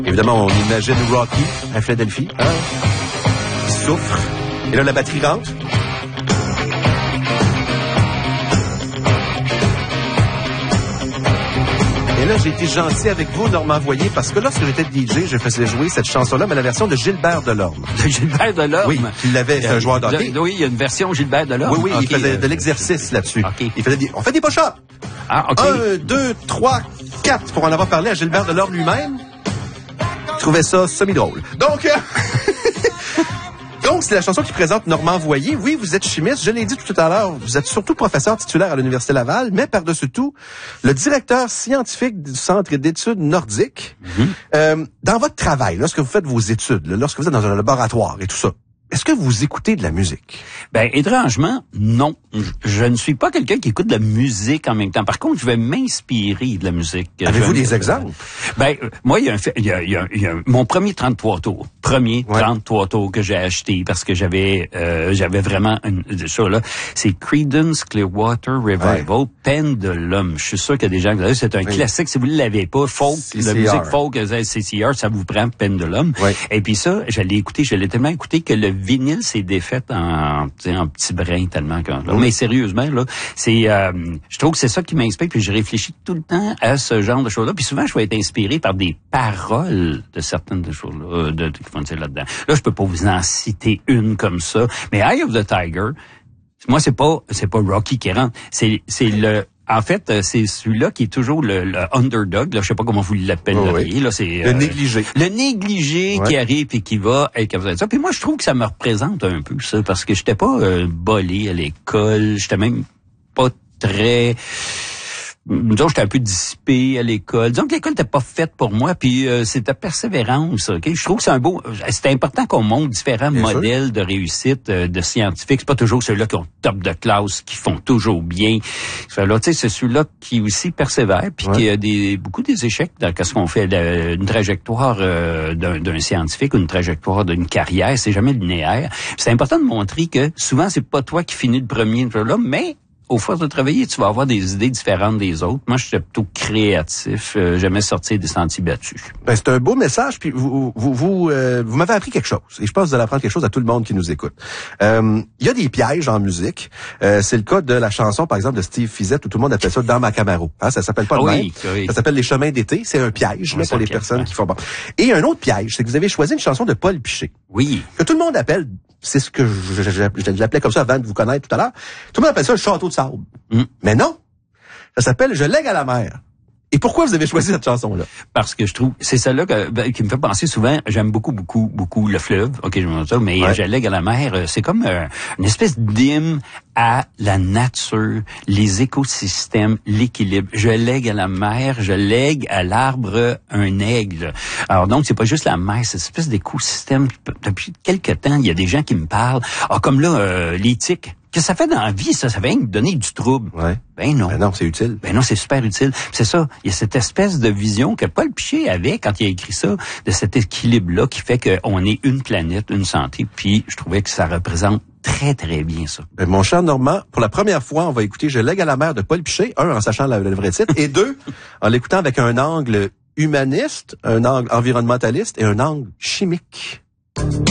Évidemment, on imagine Rocky à Philadelphie, hein? Il souffre. Et là, la batterie rentre. Et là, j'ai été gentil avec vous, Normand Voyer, parce que lorsque j'étais DJ, je faisais jouer cette chanson-là, mais la version de Gilbert Delorme. De Gilbert Delorme? Oui, il l'avait, c'est un joueur d'hockey. Oui, il y a une version Gilbert Delorme. Oui, il faisait de l'exercice là-dessus. Okay. On fait des push-ups. Ah, OK. 1, 2, 3, 4, pour en avoir parlé à Gilbert Delorme lui-même. Je trouvais ça semi-drôle. Donc, c'est la chanson qui présente Normand Voyer. Oui, vous êtes chimiste. Je l'ai dit tout à l'heure. Vous êtes surtout professeur titulaire à l'Université Laval, mais par-dessus tout, le directeur scientifique du Centre d'études nordiques. Dans votre travail, lorsque vous faites vos études, lorsque vous êtes dans un laboratoire et tout ça, est-ce que vous écoutez de la musique? Ben, étrangement, non. Je ne suis pas quelqu'un qui écoute de la musique en même temps. Par contre, je vais m'inspirer de la musique. Avez-vous des exemples? Ben, moi, il y a mon premier 33 tours. 33 tours que j'ai acheté parce que j'avais vraiment ça là. C'est Creedence Clearwater Revival, Pendulum. Je suis sûr qu'il y a des gens qui c'est un classique. Si vous ne l'avez pas, folk, la musique folk, CCR, ça vous prend Pendulum. Et puis ça, je l'ai tellement écouté que le vinyle s'est défait en petits brins tellement que là. Mais sérieusement là, c'est je trouve que c'est ça qui m'inspire, puis je réfléchis tout le temps à ce genre de choses-là, puis souvent je vais être inspiré par des paroles de certaines des choses-là qui vont dire là-dedans. Là, je peux pas vous en citer une comme ça, mais Eye of the Tiger, moi c'est pas Rocky qui rentre, c'est en fait, c'est celui-là qui est toujours le underdog. Là, je sais pas comment vous l'appelleriez. Là, c'est le négligé. Le négligé qui arrive et qui va être comme ça. Puis moi, je trouve que ça me représente un peu ça, parce que j'étais pas bolé à l'école. J'étais même pas très. Disons, j'étais un peu dissipé à l'école. Disons que l'école n'était pas faite pour moi, puis c'était persévérance. Okay? Je trouve que c'est important qu'on montre différents modèles de réussite de scientifiques. C'est pas toujours ceux-là qui ont top de classe, qui font toujours bien. Là, tu sais, c'est celui-là qui aussi persévère, puis qui a beaucoup des échecs dans ce qu'on fait. Une trajectoire d'un scientifique ou une trajectoire d'une carrière, c'est jamais linéaire. Puis c'est important de montrer que souvent c'est pas toi qui finis le premier là, mais au force de travailler, tu vas avoir des idées différentes des autres. Moi, je suis plutôt créatif. J'aimais sortir des sentiers battus. Ben, c'est un beau message. Puis vous m'avez appris quelque chose. Et je pense que vous allez apprendre quelque chose à tout le monde qui nous écoute. Il y a des pièges en musique. C'est le cas de la chanson, par exemple, de Steve Fizette, où tout le monde appelle ça Dans ma Camaro. Hein, ça s'appelle pas le même. Ça s'appelle Les chemins d'été. C'est un piège pour les personnes qui font bon. Et un autre piège, c'est que vous avez choisi une chanson de Paul Piché. Oui. Que tout le monde appelle. C'est ce que je l'appelais comme ça avant de vous connaître tout à l'heure. Tout le monde appelle ça le château de sable. Mais non. Ça s'appelle Je lègue à la mer. Et pourquoi vous avez choisi cette chanson-là? Parce que je trouve, c'est celle-là qui me fait penser souvent, j'aime beaucoup le fleuve, ok, je me dis ça, mais Je lègue à la mer, c'est comme une espèce d'hymne à la nature, les écosystèmes, l'équilibre. Je lègue à la mer, je lègue à l'arbre un aigle. Alors donc, c'est pas juste la mer, c'est une espèce d'écosystème. Depuis quelque temps, il y a des gens qui me parlent, comme là, l'éthique. Qu'est-ce que ça fait dans la vie, ça vient me donner du trouble. Ben non. Ben non, c'est utile. Ben non, c'est super utile. C'est ça. Il y a cette espèce de vision que Paul Piché avait quand il a écrit ça, de cet équilibre-là qui fait qu'on est une planète, une santé. Puis je trouvais que ça représente très, très bien ça. Ben, mon cher Normand, pour la première fois, on va écouter Je lègue à la mer de Paul Piché. En sachant le vrai titre. Et 2, en l'écoutant avec un angle humaniste, un angle environnementaliste et un angle chimique.